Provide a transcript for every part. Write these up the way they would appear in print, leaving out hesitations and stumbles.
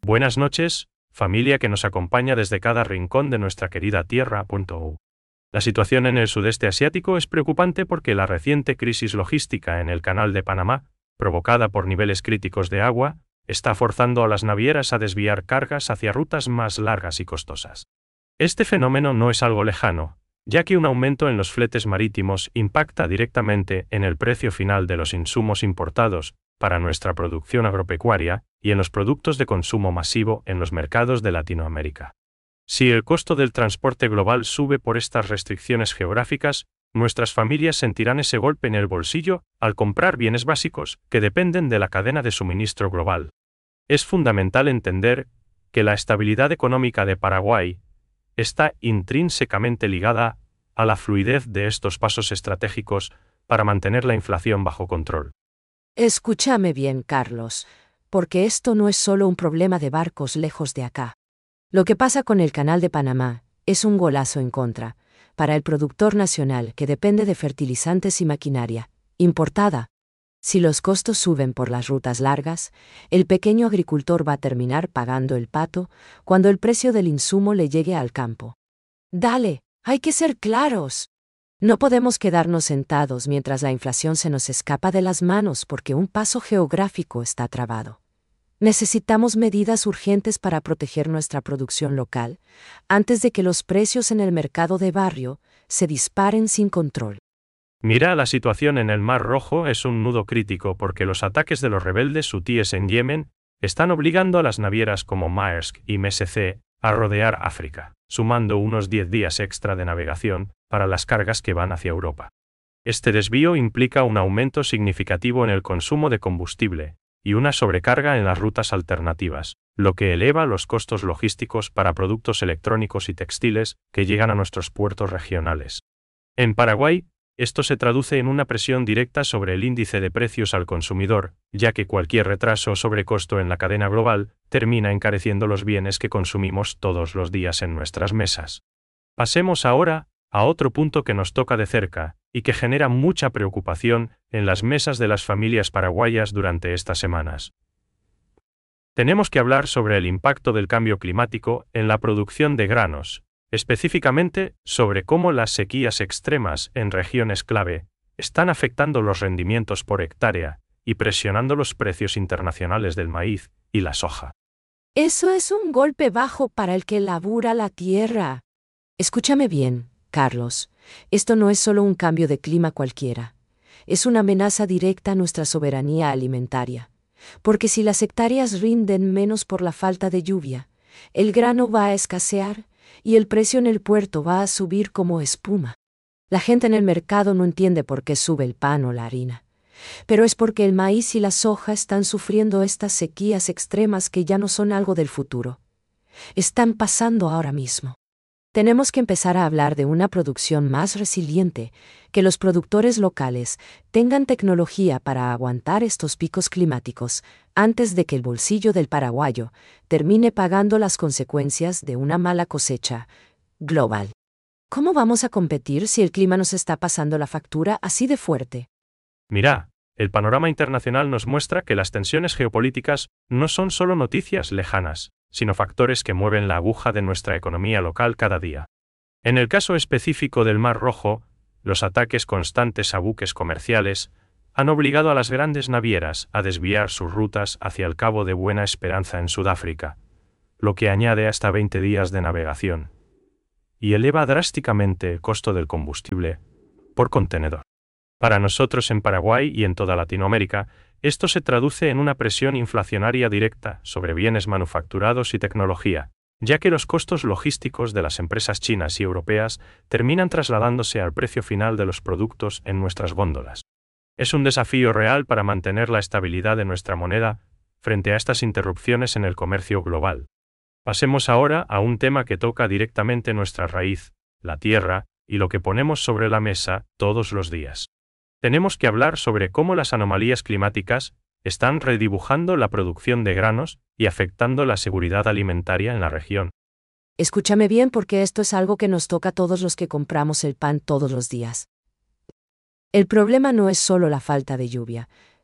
Buenas noches, familia que nos acompaña desde cada rincón de nuestra querida tierra.u. La situación en el sudeste asiático es preocupante porque la reciente crisis logística en el Canal de Panamá, provocada por niveles críticos de agua, está forzando a las navieras a desviar cargas hacia rutas más largas y costosas. Este fenómeno no es algo lejano, ya que un aumento en los fletes marítimos impacta directamente en el precio final de los insumos importados para nuestra producción agropecuaria y en los productos de consumo masivo en los mercados de Latinoamérica. Si el costo del transporte global sube por estas restricciones geográficas, nuestras familias sentirán ese golpe en el bolsillo al comprar bienes básicos que dependen de la cadena de suministro global. Es fundamental entender que la estabilidad económica de Paraguay está intrínsecamente ligada a la fluidez de estos pasos estratégicos para mantener la inflación bajo control. Escúchame bien, Carlos, porque esto no es solo un problema de barcos lejos de acá. Lo que pasa con el Canal de Panamá es un golazo en contra, para el productor nacional que depende de fertilizantes y maquinaria importada. Si los costos suben por las rutas largas, el pequeño agricultor va a terminar pagando el pato cuando el precio del insumo le llegue al campo. Dale, hay que ser claros. No podemos quedarnos sentados mientras la inflación se nos escapa de las manos porque un paso geográfico está trabado. Necesitamos medidas urgentes para proteger nuestra producción local, antes de que los precios en el mercado de barrio se disparen sin control. Mira, la situación en el Mar Rojo es un nudo crítico porque los ataques de los rebeldes hutíes en Yemen están obligando a las navieras como Maersk y MSC a rodear África, sumando unos 10 días extra de navegación para las cargas que van hacia Europa. Este desvío implica un aumento significativo en el consumo de combustible y una sobrecarga en las rutas alternativas, lo que eleva los costos logísticos para productos electrónicos y textiles que llegan a nuestros puertos regionales. En Paraguay, esto se traduce en una presión directa sobre el índice de precios al consumidor, ya que cualquier retraso o sobrecosto en la cadena global termina encareciendo los bienes que consumimos todos los días en nuestras mesas. Pasemos ahora a otro punto que nos toca de cerca y que genera mucha preocupación en las mesas de las familias paraguayas durante estas semanas. Tenemos que hablar sobre el impacto del cambio climático en la producción de granos, específicamente sobre cómo las sequías extremas en regiones clave están afectando los rendimientos por hectárea y presionando los precios internacionales del maíz y la soja. Eso es un golpe bajo para el que labura la tierra. Escúchame bien, Carlos, esto no es solo un cambio de clima cualquiera. Es una amenaza directa a nuestra soberanía alimentaria. Porque si las hectáreas rinden menos por la falta de lluvia, el grano va a escasear y el precio en el puerto va a subir como espuma. La gente en el mercado no entiende por qué sube el pan o la harina. Pero es porque el maíz y la soja están sufriendo estas sequías extremas que ya no son algo del futuro. Están pasando ahora mismo. Tenemos que empezar a hablar de una producción más resiliente, que los productores locales tengan tecnología para aguantar estos picos climáticos antes de que el bolsillo del paraguayo termine pagando las consecuencias de una mala cosecha global. ¿Cómo vamos a competir si el clima nos está pasando la factura así de fuerte? Mira, el panorama internacional nos muestra que las tensiones geopolíticas no son solo noticias lejanas, sino factores que mueven la aguja de nuestra economía local cada día. En el caso específico del Mar Rojo, los ataques constantes a buques comerciales han obligado a las grandes navieras a desviar sus rutas hacia el Cabo de Buena Esperanza en Sudáfrica, lo que añade hasta 20 días de navegación, y eleva drásticamente el costo del combustible por contenedor. Para nosotros en Paraguay y en toda Latinoamérica, esto se traduce en una presión inflacionaria directa sobre bienes manufacturados y tecnología, ya que los costos logísticos de las empresas chinas y europeas terminan trasladándose al precio final de los productos en nuestras góndolas. Es un desafío real para mantener la estabilidad de nuestra moneda frente a estas interrupciones en el comercio global. Pasemos ahora a un tema que toca directamente nuestra raíz, la tierra, y lo que ponemos sobre la mesa todos los días. Tenemos que hablar sobre cómo las anomalías climáticas están redibujando la producción de granos y afectando la seguridad alimentaria en la región. Escúchame bien porque esto es algo que nos toca a todos los que compramos el pan todos los días. El problema no es solo la falta de lluvia,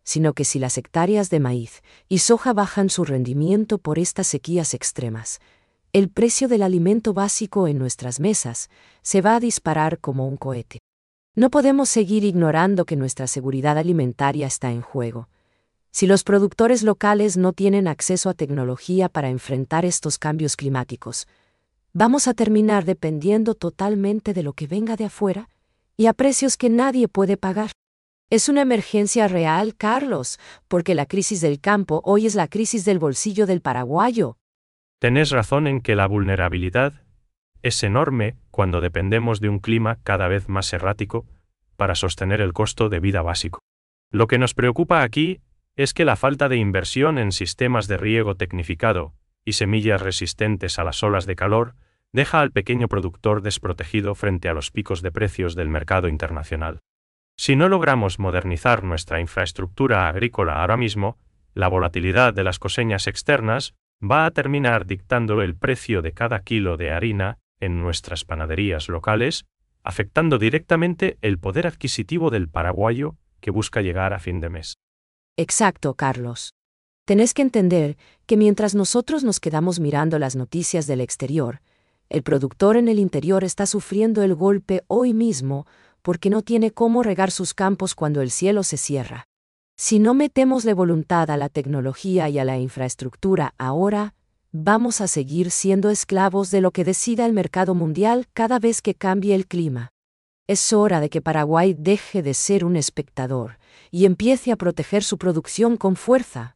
sino que si las hectáreas de maíz y soja bajan su rendimiento por estas sequías extremas, el precio del alimento básico en nuestras mesas se va a disparar como un cohete. No podemos seguir ignorando que nuestra seguridad alimentaria está en juego. Si los productores locales no tienen acceso a tecnología para enfrentar estos cambios climáticos, vamos a terminar dependiendo totalmente de lo que venga de afuera y a precios que nadie puede pagar. Es una emergencia real, Carlos, porque la crisis del campo hoy es la crisis del bolsillo del paraguayo. Tenés razón en que la vulnerabilidad es enorme cuando dependemos de un clima cada vez más errático para sostener el costo de vida básico. Lo que nos preocupa aquí es que la falta de inversión en sistemas de riego tecnificado y semillas resistentes a las olas de calor deja al pequeño productor desprotegido frente a los picos de precios del mercado internacional. Si no logramos modernizar nuestra infraestructura agrícola ahora mismo, la volatilidad de las cosechas externas va a terminar dictando el precio de cada kilo de harina en nuestras panaderías locales, afectando directamente el poder adquisitivo del paraguayo que busca llegar a fin de mes. Exacto, Carlos. Tenés que entender que mientras nosotros nos quedamos mirando las noticias del exterior, el productor en el interior está sufriendo el golpe hoy mismo porque no tiene cómo regar sus campos cuando el cielo se cierra. Si no metemosle voluntad a la tecnología y a la infraestructura ahora, vamos a seguir siendo esclavos de lo que decida el mercado mundial cada vez que cambie el clima. Es hora de que Paraguay deje de ser un espectador y empiece a proteger su producción con fuerza.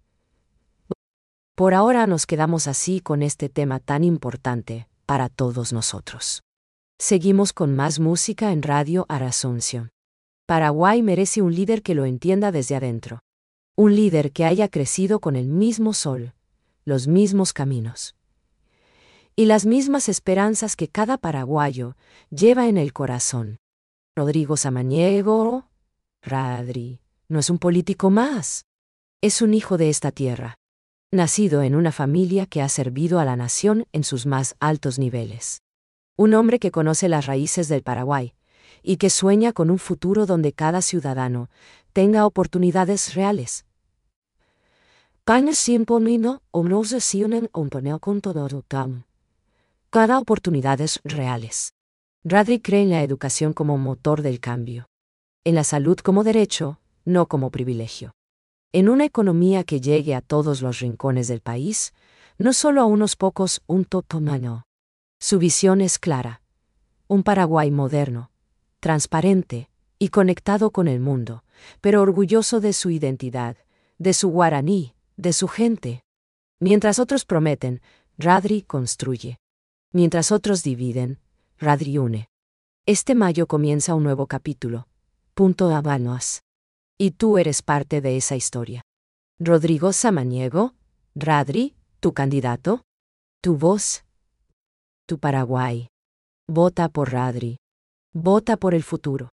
Por ahora nos quedamos así con este tema tan importante para todos nosotros. Seguimos con más música en Radio Asunción. Paraguay merece un líder que lo entienda desde adentro. Un líder que haya crecido con el mismo sol, los mismos caminos y las mismas esperanzas que cada paraguayo lleva en el corazón. Rodrigo Samaniego, Radri, no es un político más. Es un hijo de esta tierra, nacido en una familia que ha servido a la nación en sus más altos niveles. Un hombre que conoce las raíces del Paraguay y que sueña con un futuro donde cada ciudadano tenga oportunidades reales. Cada oportunidades reales. Radri cree en la educación como motor del cambio. En la salud como derecho, no como privilegio. En una economía que llegue a todos los rincones del país, no solo a unos pocos, un totomano. Su visión es clara. Un Paraguay moderno, transparente y conectado con el mundo, pero orgulloso de su identidad, de su guaraní, de su gente. Mientras otros prometen, Radri construye. Mientras otros dividen, Radri une. Este mayo comienza un nuevo capítulo. Punto Habanos. Y tú eres parte de esa historia. Rodrigo Samaniego, Radri, tu candidato, tu voz, tu Paraguay. Vota por Radri. Vota por el futuro.